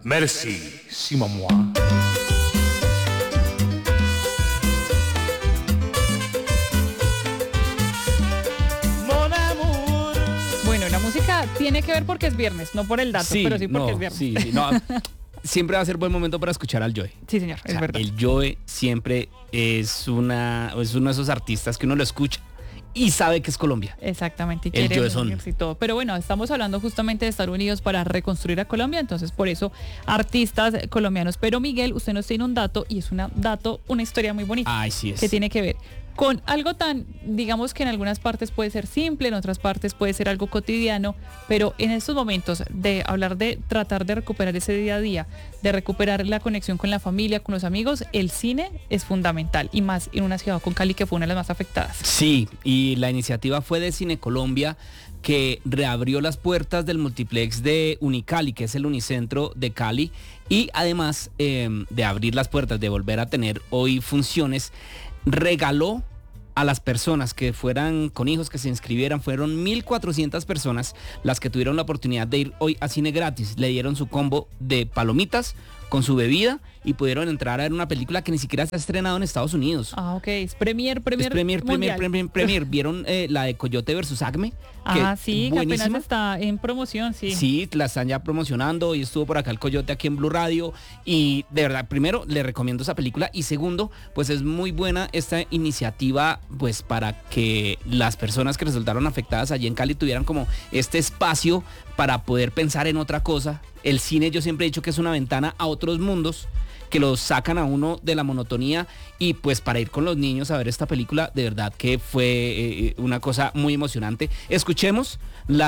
Merci, Simon moi. Bueno, la música tiene que ver porque es viernes, no por el dato, pero sí porque es viernes. Sí, no, siempre va a ser buen momento para escuchar al Joe. Sí, señor, es verdad. El Joe siempre es uno de esos artistas que uno lo escucha y sabe que es Colombia. Exactamente, y El quiere Joe Son. unirse y todo. Pero bueno, estamos hablando justamente de estar unidos para reconstruir a Colombia, entonces por eso artistas colombianos. Pero Miguel, usted nos tiene un dato y es una historia muy bonita. Ay, sí es. Que tiene que ver con algo tan, digamos que en algunas partes puede ser simple, en otras partes puede ser algo cotidiano, pero en estos momentos de hablar de tratar de recuperar ese día a día, de recuperar la conexión con la familia, con los amigos, el cine es fundamental, y más en una ciudad como Cali que fue una de las más afectadas. Sí, y la iniciativa fue de Cine Colombia, que reabrió las puertas del multiplex de Unicali, que es el Unicentro de Cali, y además de abrir las puertas, de volver a tener hoy funciones, regaló a las personas que fueran con hijos, que se inscribieran. Fueron 1.400 personas las que tuvieron la oportunidad de ir hoy a cine gratis. Le dieron su combo de palomitas con su bebida y pudieron entrar a ver una película que ni siquiera se ha estrenado en Estados Unidos. Ah, ok, es Premier Es Premier. ¿Vieron la de Coyote versus Acme? Ah, sí, que apenas está en promoción, sí. Sí, la están ya promocionando y estuvo por acá el Coyote aquí en Blue Radio, y de verdad, primero, le recomiendo esa película, y segundo, pues es muy buena esta iniciativa, pues para que las personas que resultaron afectadas allí en Cali tuvieran como este espacio para poder pensar en otra cosa. El cine, yo siempre he dicho que es una ventana a otros mundos que los sacan a uno de la monotonía, y pues para ir con los niños a ver esta película, de verdad que fue una cosa muy emocionante. Escuchemos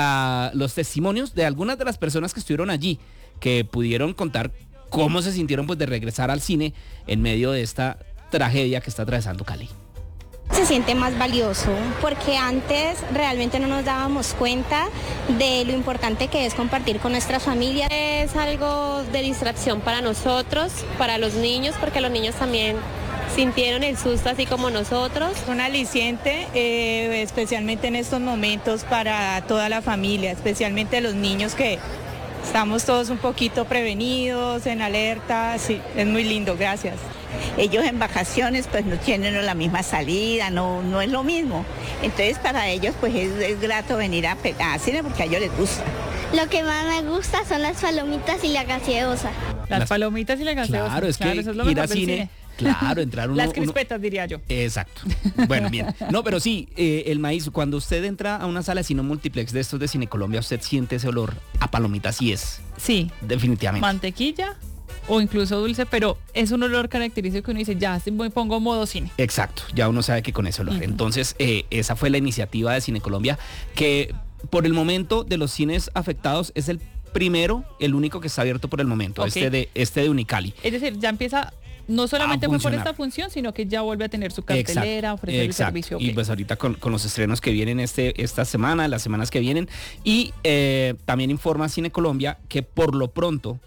los testimonios de algunas de las personas que estuvieron allí, que pudieron contar cómo se sintieron pues de regresar al cine en medio de esta tragedia que está atravesando Cali. Se siente más valioso porque antes realmente no nos dábamos cuenta de lo importante que es compartir con nuestra familia. Es algo de distracción para nosotros, para los niños, porque los niños también sintieron el susto así como nosotros. Un aliciente, especialmente en estos momentos para toda la familia, especialmente los niños, que estamos todos un poquito prevenidos, en alerta. Sí, es muy lindo, gracias. Ellos en vacaciones pues no tienen la misma salida, no es lo mismo. Entonces para ellos pues es grato venir a cine porque a ellos les gusta. Lo que más me gusta son las palomitas y la gaseosa. Las palomitas y la gaseosa. Claro, es que eso es lo ir a mejor del cine. Claro, entrar Las crispetas, diría yo. Exacto. Bueno, bien. No, pero sí, el maíz, cuando usted entra a una sala de cine multiplex de estos de Cine Colombia, usted siente ese olor a palomitas, y es. Sí. Definitivamente. Mantequilla o incluso dulce, pero es un olor característico que uno dice, ya me pongo modo cine. Exacto, ya uno sabe que con ese olor. Entonces, esa fue la iniciativa de Cine Colombia, que por el momento de los cines afectados es el primero, el único que está abierto por el momento, Okay. este de Unicali. Es decir, ya empieza, no solamente fue por esta función, sino que ya vuelve a tener su cartelera, ofrecer el servicio. Okay. Y pues ahorita con los estrenos que vienen esta semana, las semanas que vienen, y también informa Cine Colombia que por lo pronto,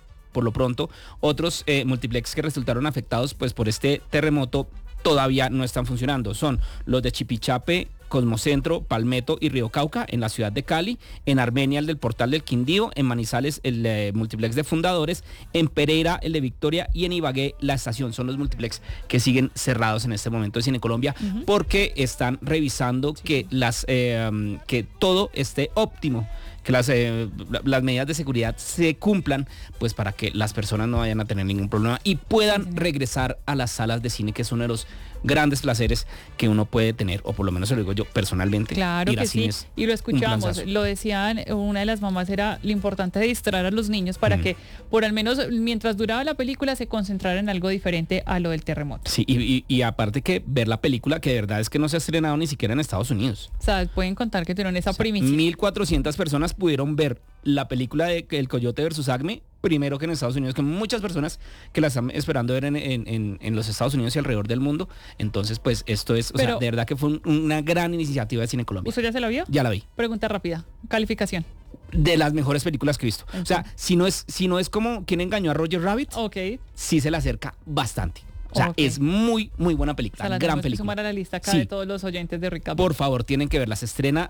otros multiplex que resultaron afectados pues por este terremoto todavía no están funcionando. Son los de Chipichape, Cosmocentro, Palmetto y Río Cauca en la ciudad de Cali, en Armenia el del Portal del Quindío, en Manizales el multiplex de Fundadores, en Pereira el de Victoria, y en Ibagué la Estación. Son los multiplex que siguen cerrados en este momento de Cine Colombia, porque están revisando que que todo esté óptimo, que las medidas de seguridad se cumplan, pues para que las personas no vayan a tener ningún problema y puedan regresar a las salas de cine, que es uno de los grandes placeres que uno puede tener, o por lo menos se lo digo yo personalmente. Claro que sí, y lo escuchamos, lo decían, una de las mamás, era lo importante de distraer a los niños para que por al menos mientras duraba la película se concentraran en algo diferente a lo del terremoto. Sí, y aparte que ver la película, que de verdad es que no se ha estrenado ni siquiera en Estados Unidos. O sea, pueden contar que tuvieron esa primicia. 1.400 personas pudieron ver la película de El Coyote versus Acme primero que en Estados Unidos, que muchas personas que la están esperando ver en los Estados Unidos y alrededor del mundo. Entonces, pues esto es, de verdad que fue una gran iniciativa de Cine Colombia. ¿Usted ya se la vio? Ya la vi. Pregunta rápida, calificación. De las mejores películas que he visto. O sea, si no es como Quién engañó a Roger Rabbit, okay, sí se le acerca bastante. O sea, Ok. es muy, muy buena película, O sea, la gran tenemos que película. sumar a la lista acá Sí. de todos los oyentes de Recap. Por favor, tienen que verla. Se estrena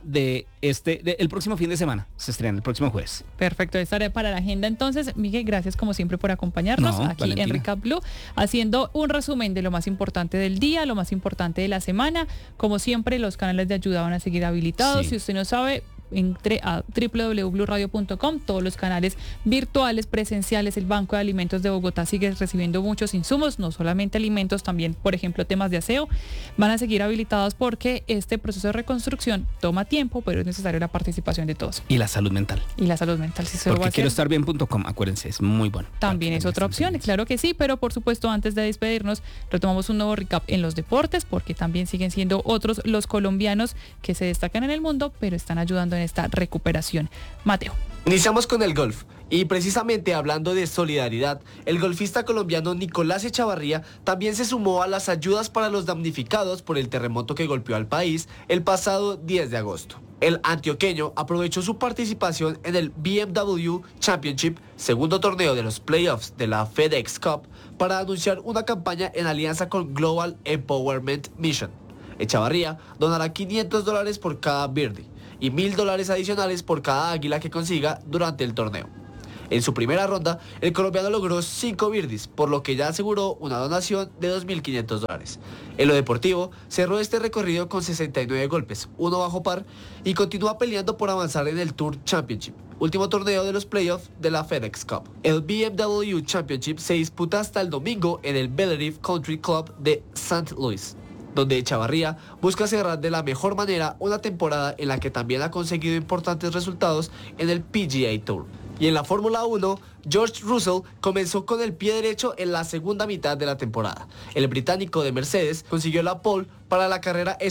el próximo fin de semana. Se estrena el próximo jueves. Perfecto, estaré para la agenda entonces. Miguel, gracias como siempre por acompañarnos No, aquí Valentina. en Recap Blue, haciendo un resumen de lo más importante del día, lo más importante de la semana. Como siempre, los canales de ayuda van a seguir habilitados. Sí. Si usted no sabe, entre a www.bluradio.com, todos los canales virtuales, presenciales. El Banco de Alimentos de Bogotá sigue recibiendo muchos insumos, no solamente alimentos, también, por ejemplo, temas de aseo. Van a seguir habilitados porque este proceso de reconstrucción toma tiempo, pero es necesaria la participación de todos. Y la salud mental. Y la salud mental, si se lo va a Porque hacer, quiero estar bien.com, acuérdense, es muy bueno. también es otra opción, claro que sí, pero por supuesto antes de despedirnos retomamos un nuevo recap en los deportes porque también siguen siendo otros los colombianos que se destacan en el mundo, pero están ayudando en esta recuperación. Mateo. Iniciamos con el golf. Y precisamente hablando de solidaridad, el golfista colombiano Nicolás Echavarría también se sumó a las ayudas para los damnificados por el terremoto que golpeó al país el pasado 10 de agosto. El antioqueño aprovechó su participación en el BMW Championship, segundo torneo de los playoffs de la FedEx Cup, para anunciar una campaña en alianza con Global Empowerment Mission. Echavarría donará $500 por cada birdie y $1,000 adicionales por cada águila que consiga durante el torneo. En su primera ronda, el colombiano logró 5 birdies, por lo que ya aseguró una donación de $2,500. En lo deportivo, cerró este recorrido con 69 golpes, 1 bajo par, y continúa peleando por avanzar en el Tour Championship, último torneo de los playoffs de la FedEx Cup. El BMW Championship se disputa hasta el domingo en el Bellerive Country Club de St. Louis, donde Echavarría busca cerrar de la mejor manera una temporada en la que también ha conseguido importantes resultados en el PGA Tour. Y en la Fórmula 1, George Russell comenzó con el pie derecho en la segunda mitad de la temporada. El británico de Mercedes consiguió la pole para la carrera